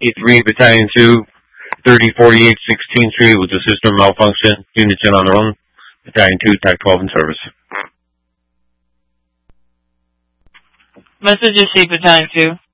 E3 Battalion 2, 3048 16th Street with a system malfunction. Units in on their own. Battalion 2, TAC 12 in service. Message received, Battalion 2.